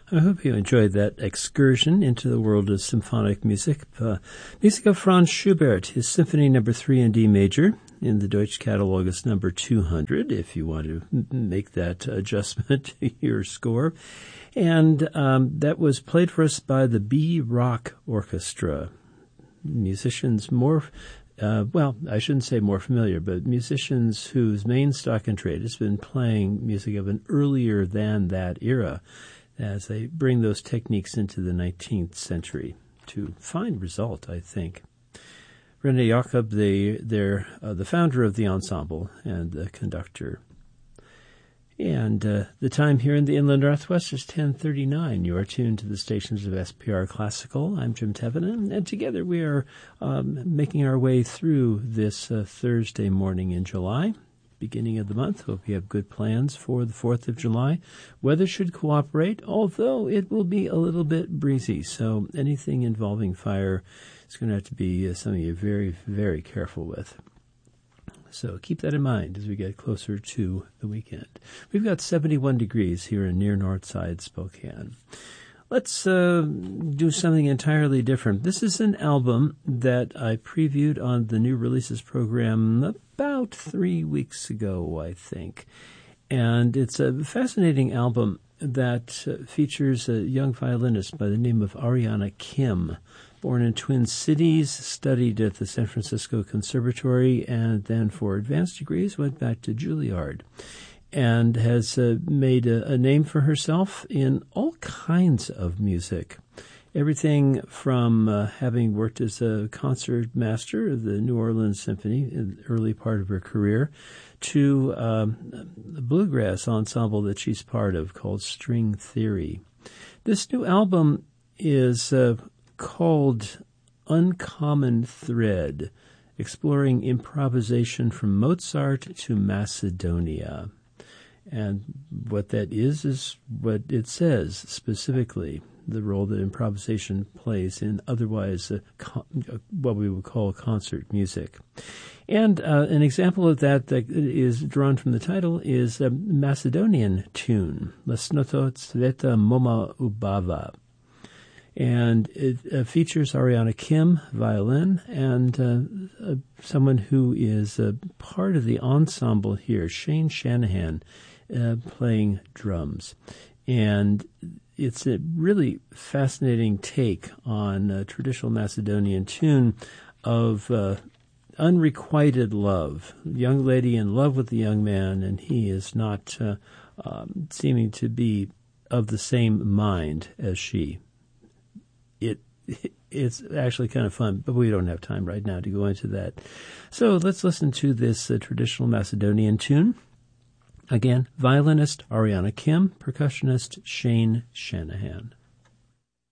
I hope you enjoyed that excursion into the world of symphonic music. Music of Franz Schubert, his Symphony No. 3 in D major, in the Deutsche Catalog is number 200, if you want to make that adjustment to your score. And that was played for us by the B-Rock Orchestra. Musicians I shouldn't say more familiar, but musicians whose main stock in trade has been playing music of an earlier than that era, as they bring those techniques into the 19th century to find result, I think. René Jacob, they're the founder of the ensemble and the conductor. And the time here in the Inland Northwest is 10:39. You are tuned to the stations of SPR Classical. I'm Jim Tevenin, and together we are making our way through this Thursday morning in July, beginning of the month. Hope you have good plans for the 4th of July. Weather should cooperate, although it will be a little bit breezy. So anything involving fire is going to have to be something you're very, very careful with. So keep that in mind as we get closer to the weekend. We've got 71 degrees here in near Northside Spokane. Let's do something entirely different. This is an album that I previewed on the new releases program about 3 weeks ago, I think. And it's a fascinating album that features a young violinist by the name of Ariana Kim, born in Twin Cities, studied at the San Francisco Conservatory, and then for advanced degrees went back to Juilliard, and has made a name for herself in all kinds of music. Everything from having worked as a concert master of the New Orleans Symphony in the early part of her career to the bluegrass ensemble that she's part of called String Theory. This new album is called Uncommon Thread, exploring improvisation from Mozart to Macedonia. And what that is what it says specifically, the role that improvisation plays in otherwise what we would call concert music. And an example of that is drawn from the title is a Macedonian tune, Lesnoto Sveta Moma Ubava. And it features Ariana Kim, violin, and someone who is part of the ensemble here, Shane Shanahan, playing drums. And it's a really fascinating take on a traditional Macedonian tune of unrequited love. Young lady in love with the young man, and he is not seeming to be of the same mind as she. It's actually kind of fun, but we don't have time right now to go into that. So let's listen to this traditional Macedonian tune. Again, violinist Ariana Kim, percussionist Shane Shanahan.